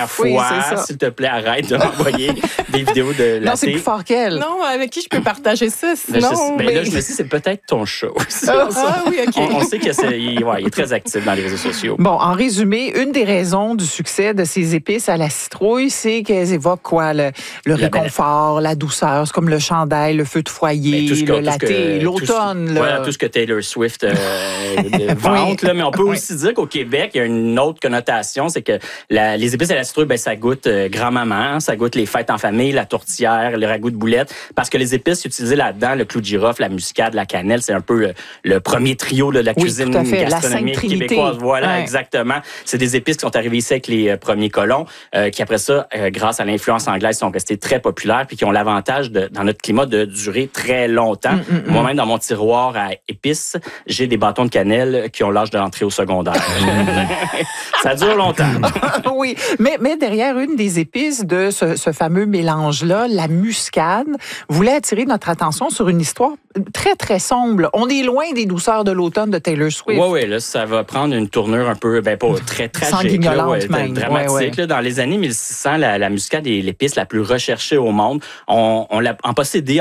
dernière fois, s'il te plaît, arrête de m'envoyer des vidéos de la Non, c'est plus fort qu'elle. Non, avec qui je peux partager ça, sinon... Là, je me dis, c'est peut-être ton chat aussi. Oui, OK. On sait qu'il est très actif dans les réseaux sociaux. Bon, en résumé, une des raisons du succès de ces épices à la citrouille, c'est qu'elles évoquent quoi? Le réconfort, la douceur. C'est comme le chandail, le feu de foyer, le latte, l'automne. Voilà, tout ce que Taylor Swift vante. Là, mais on peut aussi dire qu'au Québec, il y a une autre connotation, c'est que les épices à la citrouille, ça goûte grand-maman, ça goûte les fêtes en famille, la tourtière, le ragoût de boulettes, parce que les épices utilisées là-dedans, le clou de girofle, la muscade, la cannelle, c'est un peu le premier trio de la cuisine gastronomique québécoise. Voilà, exactement. C'est des épices qui sont arrivées ici avec les premiers colons, qui après ça, grâce à l'influence anglaise, sont restés très populaires puis qui ont l'avantage, dans notre climat, de durer très longtemps. Moi-même, dans mon tiroir à épices, j'ai des bâtons de cannelle qui ont l'âge de l'entrée au secondaire. Ça dure longtemps. Oui, mais derrière une des épices de ce fameux mélange-là, la muscade, voulait attirer notre attention sur une histoire très, très sombre. On est loin des douceurs de l'automne de Taylor Swift. Oui, là, ça va prendre une tournure un peu, pas très tragique, dramatique. Là, dans les années 1600, la muscade est l'épice la plus recherchée au monde. On possédait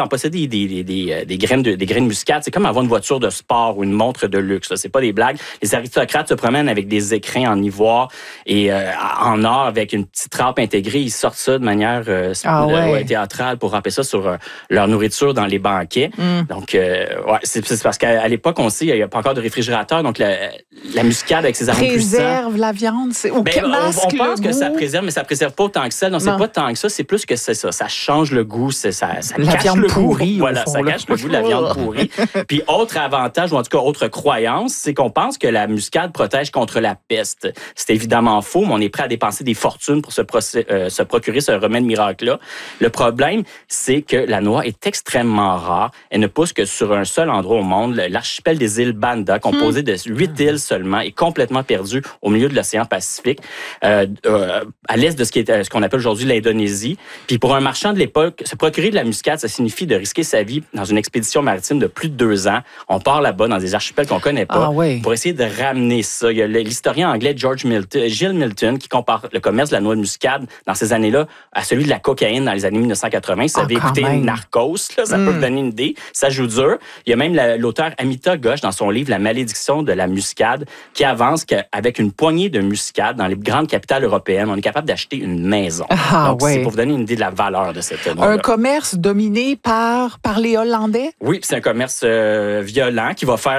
des graines de muscade. C'est comme avoir une voiture de sport ou une montre de luxe. Là. C'est pas des blagues. Les aristocrates se promènent avec des écrins en ivoire et en or avec une petite râpe intégrée. Ils sortent ça de manière théâtrale pour râper ça sur leur nourriture dans les banquets. Donc, c'est parce qu'à l'époque, on sait, il n'y a pas encore de réfrigérateur. Donc, la muscade avec ses arômes puissants... Préserve la viande. On pense que ça préserve, mais ça préserve pas autant que ça. Non, c'est pas tant que ça. C'est plus que c'est ça. Ça change le goût. Ça la cache viande le pourrie. Goût. Voilà, ça cache le goût de la viande pourrie. Puis, autre avantage, ou en tout cas, autre croyance, c'est qu'on pense que la muscade protège contre la peste. C'est évidemment faux, mais on est prêt à dépenser des fortunes pour se procurer ce remède miracle-là. Le problème, c'est que la noix est extrêmement rare. Elle ne pousse que sur un seul endroit au monde, l'archipel des îles Banda, composé de 8 îles seulement, est complètement perdu au milieu de l'océan Pacifique, à l'est de ce qu'on appelle aujourd'hui l'Indonésie. Puis pour un marchand de l'époque, se procurer de la muscade, ça signifie de risquer sa vie dans une expédition maritime de plus de 2 ans. On part là-bas dans des archipels qu'on connaît pas pour essayer de ramener ça. Il y a l'historien anglais Gill Milton qui compare le commerce de la noix de muscade dans ces années-là à celui de la cocaïne dans les années 1980. Si vous avez écouté Narcos, là, ça peut vous donner une idée. Ça joue dur. Il y a même l'auteur Amita Ghosh dans son livre La malédiction de la muscade qui avance qu'avec une poignée de muscade dans les grandes capitales européennes, on est capable d'acheter une maison. Donc, c'est pour vous donner une idée de la valeur de cette noix. Un commerce dominé par les Hollandais? Oui, c'est un commerce violent qui va faire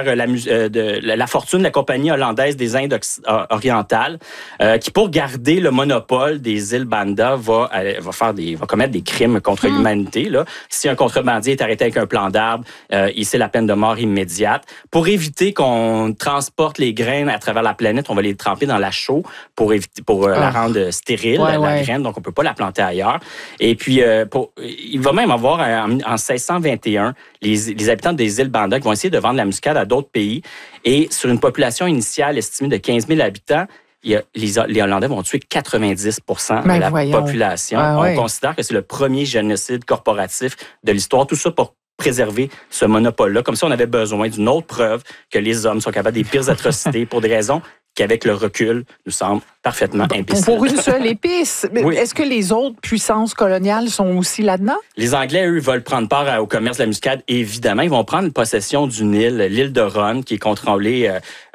la fortune de la compagnie hollandaise des Indes orientales qui, pour garder le monopole des îles Banda, va commettre des crimes contre l'humanité. Là. Si un contrebandier est arrêté avec un plant d'arbre, il sait la peine de mort immédiate. Pour éviter qu'on transporte les graines à travers la planète, on va les tremper dans la chaux pour la rendre stérile, la graine, donc on peut pas la planter ailleurs. Et puis, il va même avoir, en 1621, les habitants des îles Banda qui vont essayer de vendre la muscade à d'autres pays. Et sur une population initiale estimée de 15 000 habitants, les Hollandais vont tuer 90% de la population. On considère que c'est le premier génocide corporatif de l'histoire. Tout ça pour préserver ce monopole-là. Comme si on avait besoin d'une autre preuve que les hommes sont capables des pires atrocités pour des raisons qui, avec le recul, nous semblent parfaitement imbéciles. Pour une seule épice. Oui. Est-ce que les autres puissances coloniales sont aussi là-dedans? Les Anglais, eux, veulent prendre part au commerce de la muscade. Évidemment, ils vont prendre possession d'une île, l'île de Ron, qui est contrôlée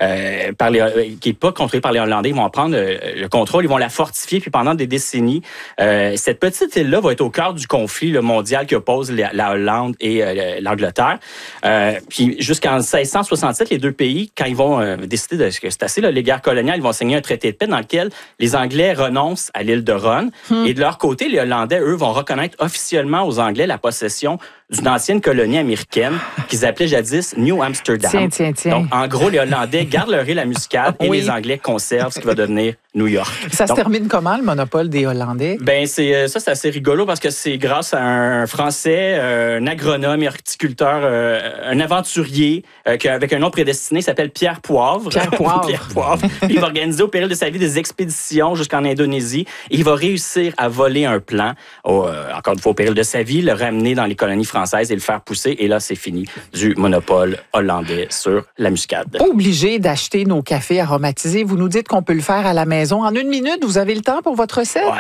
qui est pas contrôlée par les Hollandais. Ils vont en prendre le contrôle, ils vont la fortifier, puis pendant des décennies, cette petite île-là va être au cœur du conflit mondial qui oppose la Hollande et l'Angleterre. Puis jusqu'en 1667, les deux pays, quand ils vont décider que c'est assez, là, les guerres coloniales, ils vont signer un traité de paix dans lequel les Anglais renoncent à l'île de Ron. Et de leur côté, les Hollandais, eux, vont reconnaître officiellement aux Anglais la possession d'une ancienne colonie américaine qu'ils appelaient jadis New Amsterdam. Tiens. Donc, en gros, les Hollandais gardent leur île à muscade et les Anglais conservent ce qui va devenir New York. Ça se termine comment, le monopole des Hollandais? Ben c'est assez rigolo parce que c'est grâce à un Français, un agronome, horticulteur, un aventurier avec un nom prédestiné, il s'appelle Pierre Poivre. Pierre Poivre. Il va organiser au péril de sa vie des expéditions jusqu'en Indonésie et il va réussir à voler un plan, encore une fois au péril de sa vie, le ramener dans les colonies françaises et le faire pousser. Et là, c'est fini du monopole hollandais sur la muscade. Obligé d'acheter nos cafés aromatisés. Vous nous dites qu'on peut le faire à la maison. En 1 minute, vous avez le temps pour votre recette?